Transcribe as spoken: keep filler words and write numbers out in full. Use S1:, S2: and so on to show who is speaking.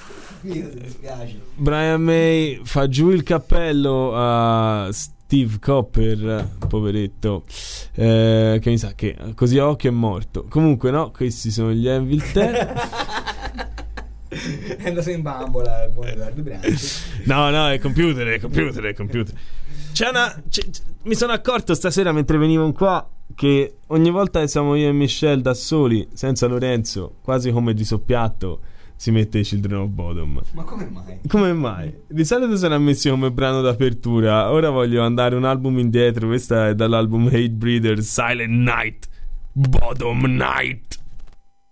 S1: Mi dispiace.
S2: Brian May fa giù il cappello a Steve Cropper, poveretto, eh, che mi sa che così a occhio è morto. Comunque no, questi sono gli Evil Ten.
S1: È andato in bambola il buon Edoardo Branchi.
S2: No, no, è computer, è computer, è computer. C'è una c'è, mi sono accorto stasera mentre venivo qua che ogni volta che siamo io e Michelle da soli, senza Lorenzo, quasi come di soppiatto, si mette i Children of Bodom.
S1: Ma come mai?
S2: Come mai? Di solito sono ammessi come brano d'apertura. Ora voglio andare un album indietro. Questa è dall'album Hatebreeder, Silent Night, Bodom Night.